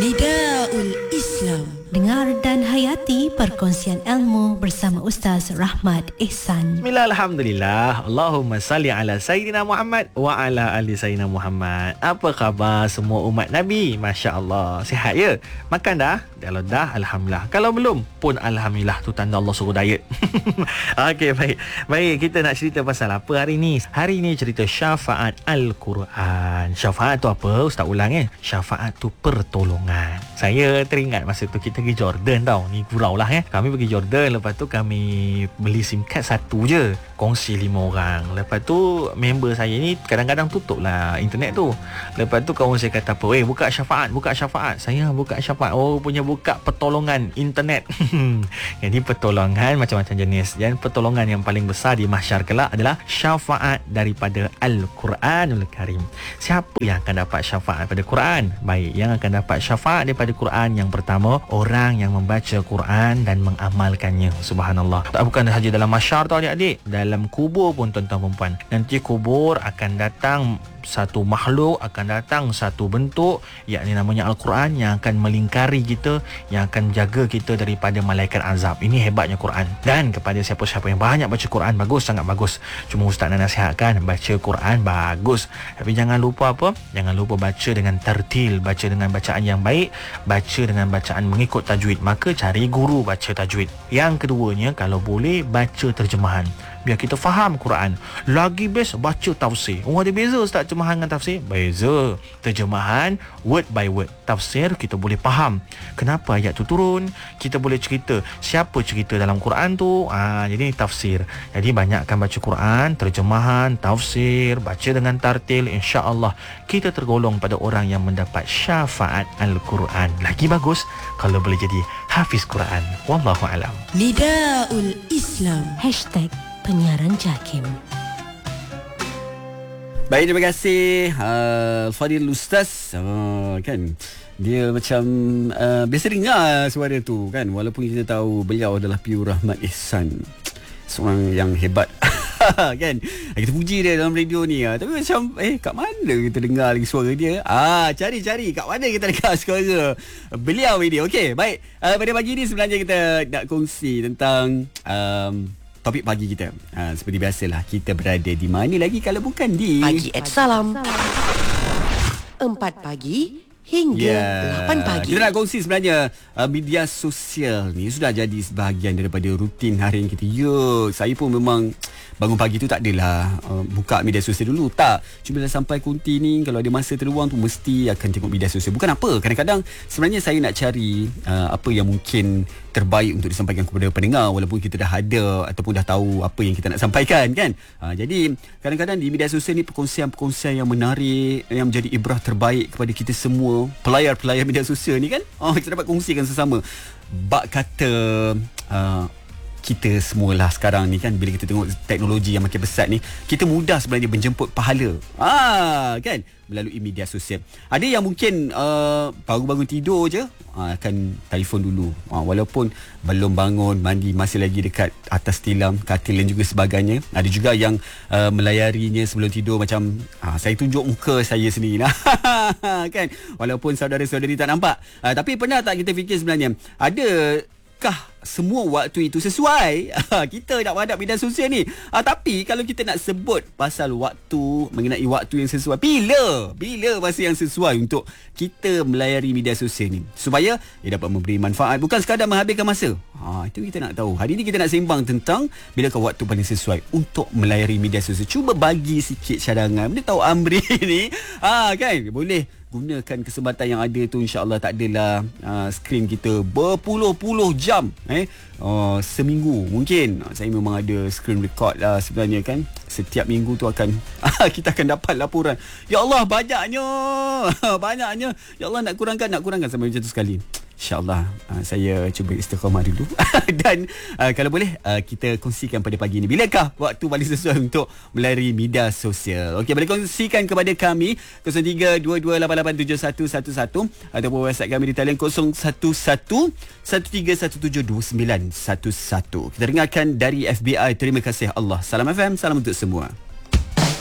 Nidaul Islam. Dengar dan hayati perkongsian ilmu bersama Ustaz Rahmat Ihsan. Bismillah, alhamdulillah. Allahumma salli ala Sayyidina Muhammad wa ala ali Sayyidina Muhammad. Apa khabar semua umat Nabi? Masya Allah. Sihat ya? Makan dah? Kalau dah, alhamdulillah. Kalau belum pun alhamdulillah, tu tanda Allah suruh diet. Okey, baik. Baik, kita nak cerita pasal apa hari ni? Hari ni cerita syafaat Al-Quran. Syafaat tu apa? Ustaz ulang Syafaat tu pertolongan. Saya teringat masa tu kita pergi Jordan tau. Ni gurau lah Kami pergi Jordan. Lepas tu kami beli SIM card satu je, kongsi 5 orang. Lepas tu member saya ni kadang-kadang tutup lah internet tu. Lepas tu kawan saya kata apa, buka syafaat, buka syafaat. Saya buka syafaat, punya buka pertolongan internet. Jadi pertolongan macam-macam jenis. Dan pertolongan yang paling besar di mahsyar kelak adalah syafaat daripada Al-Quranul Karim. Siapa yang akan dapat syafaat daripada Quran? Baik, yang akan dapat syafaat daripada Quran yang pertama, orang yang membaca Quran dan mengamalkannya. Subhanallah. Tak bukan sahaja dalam mahsyar tau adik-adik, dalam kubur pun tuan-tuan perempuan. Nanti kubur akan datang satu makhluk, akan datang satu bentuk, yakni namanya Al-Quran, yang akan melingkari kita, yang akan jaga kita daripada malaikat azab. Ini hebatnya Quran. Dan kepada siapa-siapa yang banyak baca Quran, bagus, sangat bagus. Cuma Ustaz nak nasihatkan, baca Quran bagus, tapi jangan lupa apa? Jangan lupa baca dengan tartil, baca dengan bacaan yang baik, baca dengan bacaan mengikut tajwid. Maka cari guru baca tajwid. Yang keduanya, kalau boleh baca terjemahan, biar kita faham Quran. Lagi best baca tafsir. Ada beza Ustaz terjemahan dengan tafsir? Beza. Terjemahan word by word. Tafsir kita boleh faham kenapa ayat tu turun. Kita boleh cerita siapa cerita dalam Quran tu. Jadi tafsir. Jadi banyakkan baca Quran, terjemahan, tafsir, baca dengan tartil. InsyaAllah kita tergolong pada orang yang mendapat syafaat Al-Quran. Lagi bagus kalau boleh jadi hafiz Quran. Wallahualam. Nidaul Islam. #penyiaran JAKIM. Baik, terima kasih Fadil Ustaz. Kan dia macam biasa dengar suara tu kan, walaupun kita tahu beliau adalah Piu Rahmat Ihsan, seorang yang hebat. Kan kita puji dia dalam radio ni, tapi macam kat mana kita dengar lagi suara dia? Cari kat mana kita dengar suara beliau ini. Okey, baik. Pada pagi ni sebenarnya kita nak kongsi tentang topik pagi kita. Seperti biasalah, kita berada di mana lagi kalau bukan di Pagi Salam. 4 pagi hingga 8 pagi. Kita nak kongsi sebenarnya media sosial ni sudah jadi sebahagian daripada rutin harian kita. Saya pun memang bangun pagi tu tak adalah buka media sosial dulu. Tak. Cuma dah sampai kunti ni, kalau ada masa terluang tu mesti akan tengok media sosial. Bukan apa, kadang-kadang sebenarnya saya nak cari apa yang mungkin terbaik untuk disampaikan kepada pendengar, walaupun kita dah ada ataupun dah tahu apa yang kita nak sampaikan kan. Jadi kadang-kadang di media sosial ni perkongsian-perkongsian yang menarik, yang menjadi ibrah terbaik kepada kita semua pelayar-pelayar media sosial ni kan. Kita dapat kongsikan sesama. Bak kata kita semualah sekarang ni kan, bila kita tengok teknologi yang makin besar ni, kita mudah sebenarnya menjemput pahala kan, melalui media sosial. Ada yang mungkin baru bangun tidur je akan telefon dulu, walaupun belum bangun, mandi, masih lagi dekat atas tilam, katil dan juga sebagainya. Ada juga yang melayarinya sebelum tidur, macam saya tunjuk muka saya sendiri lah kan, walaupun saudara-saudari tak nampak. Tapi pernah tak kita fikir sebenarnya, adakah semua waktu itu sesuai? Kita nak berhadap media sosial ni, tapi kalau kita nak sebut pasal waktu, mengenai waktu yang sesuai, bila masa yang sesuai untuk kita melayari media sosial ni supaya ia dapat memberi manfaat, bukan sekadar menghabiskan masa. Itu kita nak tahu. Hari ni kita nak sembang tentang bilakah waktu paling sesuai untuk melayari media sosial. Cuba bagi sikit cadangan. Benda tahu Amri ni kan, boleh gunakan kesempatan yang ada tu. InsyaAllah tak adalah skrin kita berpuluh-puluh jam seminggu. Mungkin saya memang ada screen record lah sebenarnya kan. Setiap minggu tu akan kita akan dapat laporan. Ya Allah, banyaknya. Ya Allah, nak kurangkan sampai macam tu sekali. InsyaAllah saya cuba istiqamah dulu. Dan kalau boleh kita kongsikan pada pagi ni, bilakah waktu paling sesuai untuk melayari media sosial. Okey, boleh kongsikan kepada kami 0322887111 ataupun WhatsApp kami di talian 011113172911. Kita dengarkan dari FBI. Terima kasih Allah. Salam FM, salam untuk semua.